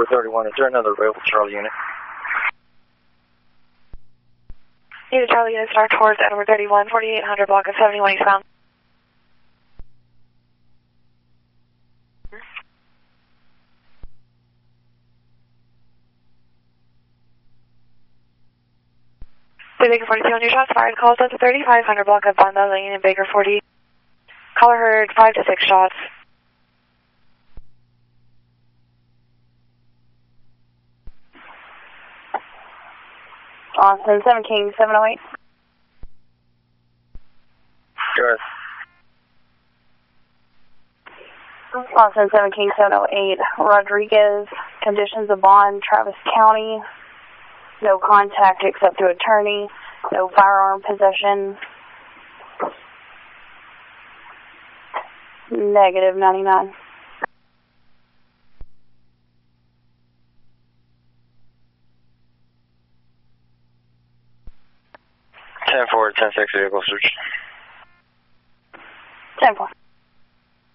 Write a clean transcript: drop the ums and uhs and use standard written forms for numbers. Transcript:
10-4-31. Is there another available Charlie unit? Need a Charlie unit start towards Edward 31, 4800 block of 71 eastbound. Baker 42 on your shots fired. Calls up to 3500 block of Banda Lane and Baker 40. Caller heard 5 to 6 shots. Austin 7 King 708. Go ahead. Austin 7 King 708. Rodriguez, conditions of bond, Travis County. No contact except through attorney. No firearm possession. Negative 99. Ten-4, 10-6 vehicle search. 10-4.